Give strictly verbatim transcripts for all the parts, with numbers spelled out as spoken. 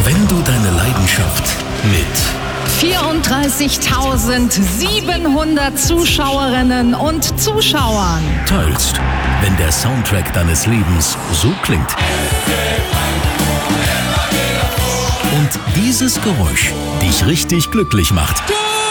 Wenn du deine Leidenschaft mit vierunddreißigtausendsiebenhundert Zuschauerinnen und Zuschauern teilst, wenn der Soundtrack deines Lebens so klingt und dieses Geräusch dich richtig glücklich macht.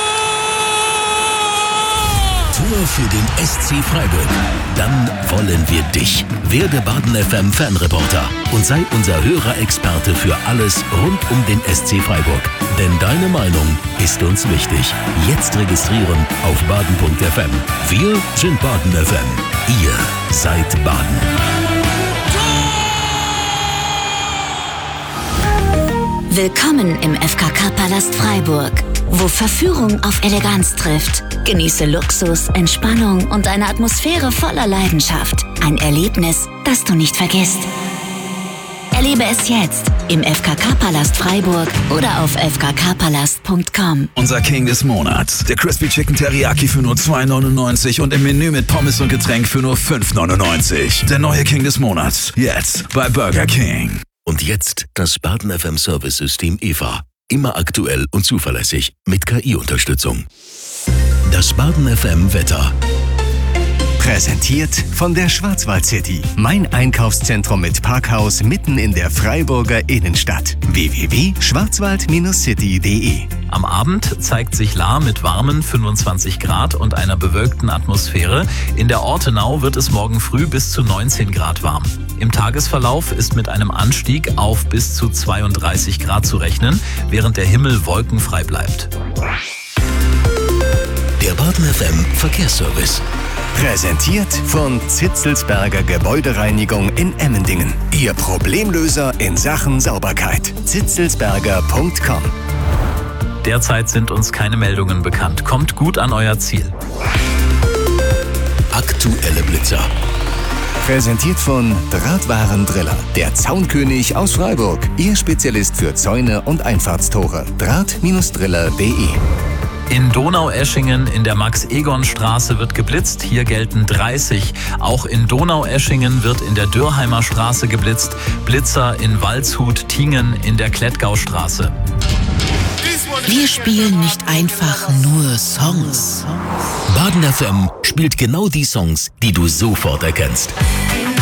Tor für den S C Freiburg. Dann wollen wir dich. Werde Baden F M Fanreporter und sei unser Hörerexperte für alles rund um den S C Freiburg. Denn deine Meinung ist uns wichtig. Jetzt registrieren auf baden punkt f m. Wir sind Baden F M. Ihr seid Baden. Willkommen im F K K-Palast Freiburg, wo Verführung auf Eleganz trifft. Genieße Luxus, Entspannung und eine Atmosphäre voller Leidenschaft. Ein Erlebnis, das du nicht vergisst. Erlebe es jetzt im F K K-Palast Freiburg oder auf f k k palast punkt com. Unser King des Monats, der Crispy Chicken Teriyaki für nur zwei neunundneunzig und im Menü mit Pommes und Getränk für nur fünf neunundneunzig. Der neue King des Monats, jetzt bei Burger King. Und jetzt das Baden F M Service-System E V A. Immer aktuell und zuverlässig mit K I-Unterstützung. Das Baden F M Wetter. Präsentiert von der Schwarzwald City. Mein Einkaufszentrum mit Parkhaus mitten in der Freiburger Innenstadt. w w w punkt schwarzwald city punkt d e. Am Abend zeigt sich La mit warmen fünfundzwanzig Grad und einer bewölkten Atmosphäre. In der Ortenau wird es morgen früh bis zu neunzehn Grad warm. Im Tagesverlauf ist mit einem Anstieg auf bis zu zweiunddreißig Grad zu rechnen, während der Himmel wolkenfrei bleibt. Der Baden F M Verkehrsservice. Präsentiert von Zitzelsberger Gebäudereinigung in Emmendingen. Ihr Problemlöser in Sachen Sauberkeit. zitzelsberger punkt com. Derzeit sind uns keine Meldungen bekannt. Kommt gut an euer Ziel. Aktuelle Blitzer. Präsentiert von Drahtwarendriller, der Zaunkönig aus Freiburg. Ihr Spezialist für Zäune und Einfahrtstore. draht driller punkt d e. In Donaueschingen in der Max-Egon-Straße wird geblitzt. Hier gelten dreißig. Auch in Donaueschingen wird in der Dürrheimer Straße geblitzt. Blitzer in Waldshut-Tingen in der Klettgaustraße. Wir spielen nicht einfach nur Songs. Baden F M spielt genau die Songs, die du sofort erkennst.